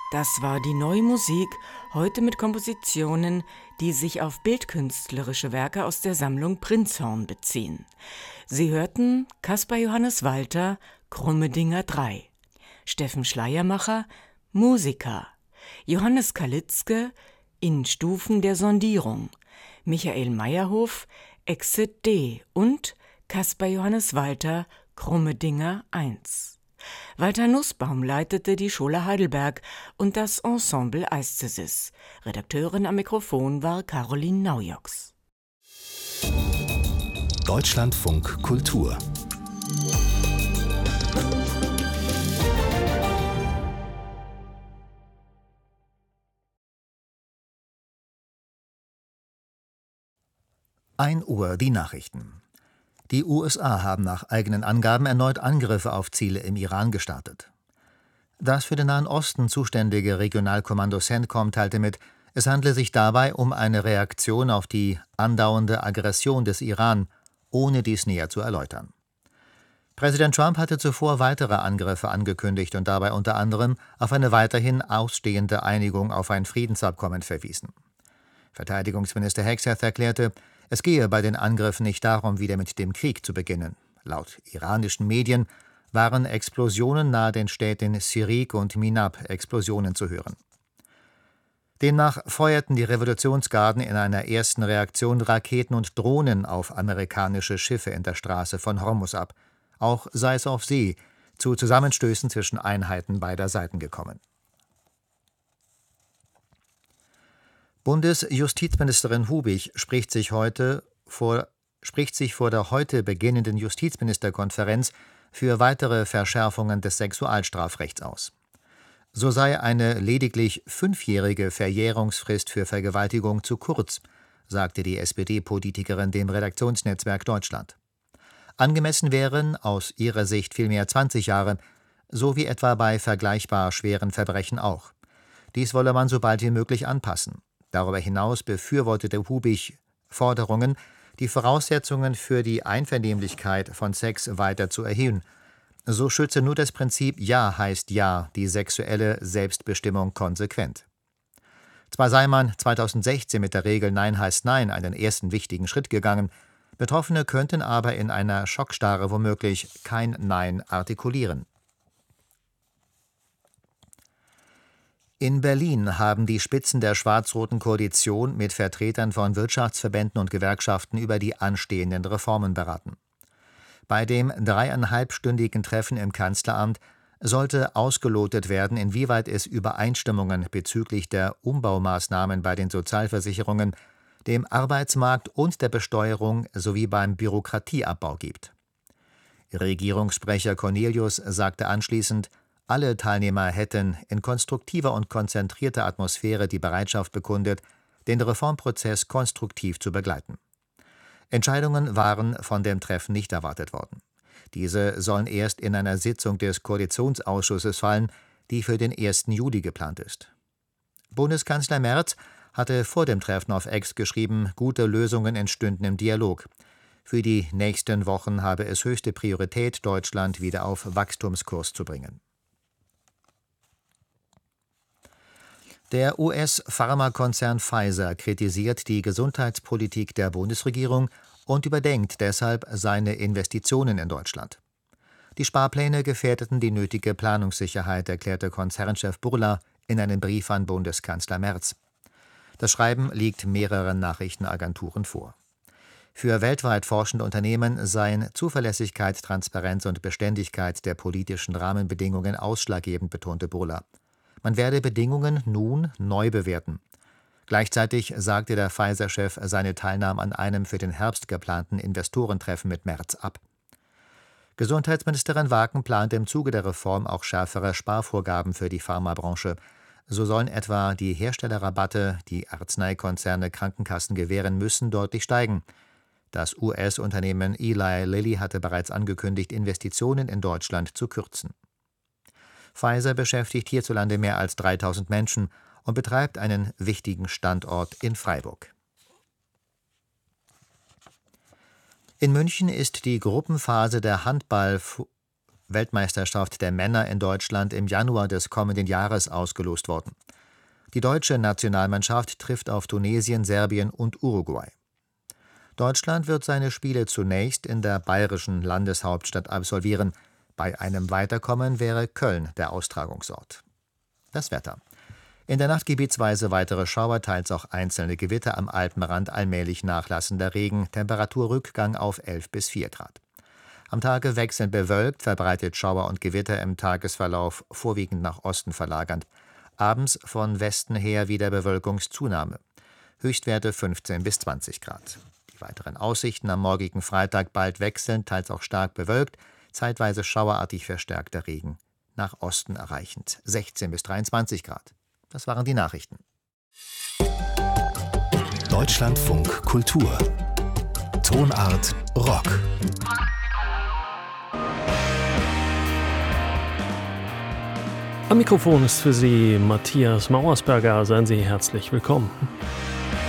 Das war die neue Musik, heute mit Kompositionen, die sich auf bildkünstlerische Werke aus der Sammlung Prinzhorn beziehen. Sie hörten Caspar Johannes Walter, Krummedinger 3, Steffen Schleiermacher, Musiker, Johannes Kalitzke, In Stufen der Sondierung, Michael Meyerhof, Exit D und Caspar Johannes Walter, Krummedinger 1. Walter Nussbaum leitete die Schola Heidelberg und das Ensemble Aesthesis. Redakteurin am Mikrofon war Caroline Naujoks. Deutschlandfunk Kultur. Uhr die Nachrichten. Die USA haben nach eigenen Angaben erneut Angriffe auf Ziele im Iran gestartet. Das für den Nahen Osten zuständige Regionalkommando CENTCOM teilte mit, es handle sich dabei um eine Reaktion auf die andauernde Aggression des Iran, ohne dies näher zu erläutern. Präsident Trump hatte zuvor weitere Angriffe angekündigt und dabei unter anderem auf eine weiterhin ausstehende Einigung auf ein Friedensabkommen verwiesen. Verteidigungsminister Hegseth erklärte, es gehe bei den Angriffen nicht darum, wieder mit dem Krieg zu beginnen. Laut iranischen Medien waren Explosionen nahe den Städten Sirik und Minab Explosionen zu hören. Demnach feuerten die Revolutionsgarden in einer ersten Reaktion Raketen und Drohnen auf amerikanische Schiffe in der Straße von Hormuz ab. Auch sei es auf See zu Zusammenstößen zwischen Einheiten beider Seiten gekommen. Bundesjustizministerin Hubig spricht sich vor der heute beginnenden Justizministerkonferenz für weitere Verschärfungen des Sexualstrafrechts aus. So sei eine lediglich 5-jährige Verjährungsfrist für Vergewaltigung zu kurz, sagte die SPD-Politikerin dem Redaktionsnetzwerk Deutschland. Angemessen wären aus ihrer Sicht vielmehr 20 Jahre, so wie etwa bei vergleichbar schweren Verbrechen auch. Dies wolle man so bald wie möglich anpassen. Darüber hinaus befürwortete Hubig Forderungen, die Voraussetzungen für die Einvernehmlichkeit von Sex weiter zu erhöhen. So schütze nur das Prinzip Ja heißt Ja die sexuelle Selbstbestimmung konsequent. Zwar sei man 2016 mit der Regel Nein heißt Nein einen ersten wichtigen Schritt gegangen, Betroffene könnten aber in einer Schockstarre womöglich kein Nein artikulieren. In Berlin haben die Spitzen der schwarz-roten Koalition mit Vertretern von Wirtschaftsverbänden und Gewerkschaften über die anstehenden Reformen beraten. Bei dem 3,5-stündigen Treffen im Kanzleramt sollte ausgelotet werden, inwieweit es Übereinstimmungen bezüglich der Umbaumaßnahmen bei den Sozialversicherungen, dem Arbeitsmarkt und der Besteuerung sowie beim Bürokratieabbau gibt. Regierungssprecher Cornelius sagte anschließend, alle Teilnehmer hätten in konstruktiver und konzentrierter Atmosphäre die Bereitschaft bekundet, den Reformprozess konstruktiv zu begleiten. Entscheidungen waren von dem Treffen nicht erwartet worden. Diese sollen erst in einer Sitzung des Koalitionsausschusses fallen, die für den 1. Juli geplant ist. Bundeskanzler Merz hatte vor dem Treffen auf X geschrieben, gute Lösungen entstünden im Dialog. Für die nächsten Wochen habe es höchste Priorität, Deutschland wieder auf Wachstumskurs zu bringen. Der US-Pharmakonzern Pfizer kritisiert die Gesundheitspolitik der Bundesregierung und überdenkt deshalb seine Investitionen in Deutschland. Die Sparpläne gefährdeten die nötige Planungssicherheit, erklärte Konzernchef Burla in einem Brief an Bundeskanzler Merz. Das Schreiben liegt mehreren Nachrichtenagenturen vor. Für weltweit forschende Unternehmen seien Zuverlässigkeit, Transparenz und Beständigkeit der politischen Rahmenbedingungen ausschlaggebend, betonte Burla. Man werde Bedingungen nun neu bewerten. Gleichzeitig sagte der Pfizer-Chef seine Teilnahme an einem für den Herbst geplanten Investorentreffen mit Merz ab. Gesundheitsministerin Waken plante im Zuge der Reform auch schärfere Sparvorgaben für die Pharmabranche. So sollen etwa die Herstellerrabatte, die Arzneikonzerne Krankenkassen gewähren müssen, deutlich steigen. Das US-Unternehmen Eli Lilly hatte bereits angekündigt, Investitionen in Deutschland zu kürzen. Pfizer beschäftigt hierzulande mehr als 3.000 Menschen und betreibt einen wichtigen Standort in Freiburg. In München ist die Gruppenphase der Weltmeisterschaft der Männer in Deutschland im Januar des kommenden Jahres ausgelost worden. Die deutsche Nationalmannschaft trifft auf Tunesien, Serbien und Uruguay. Deutschland wird seine Spiele zunächst in der bayerischen Landeshauptstadt absolvieren. Bei einem Weiterkommen wäre Köln der Austragungsort. Das Wetter. In der Nacht gebietsweise weitere Schauer, teils auch einzelne Gewitter, am Alpenrand allmählich nachlassender Regen, Temperaturrückgang auf 11 bis 4 Grad. Am Tage wechselnd bewölkt, verbreitet Schauer und Gewitter im Tagesverlauf vorwiegend nach Osten verlagernd. Abends von Westen her wieder Bewölkungszunahme. Höchstwerte 15 bis 20 Grad. Die weiteren Aussichten am morgigen Freitag bald wechselnd, teils auch stark bewölkt, zeitweise schauerartig verstärkter Regen. Nach Osten erreichend 16 bis 23 Grad. Das waren die Nachrichten. Deutschlandfunk Kultur. Tonart Rock. Am Mikrofon ist für Sie Matthias Mauersberger. Seien Sie herzlich willkommen.